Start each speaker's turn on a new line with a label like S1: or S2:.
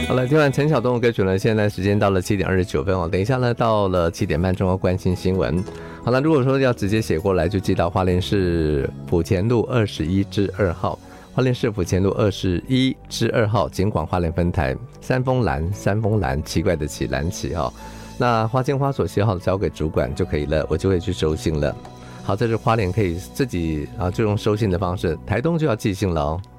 S1: 好了，听完陈晓东的歌曲呢，现在时间到了7:29哦。等一下呢，到了7点半钟要关心新闻。好了，如果说要直接写过来，就寄到花莲市埔前路21-2号，花莲市埔前路21-2号，警广花莲分台，三峰兰，奇怪的奇，蓝旗哈。那花间花所写好的交给主管就可以了，我就会去收信了。好，这是花莲可以自己就用收信的方式，台东就要寄信了哦。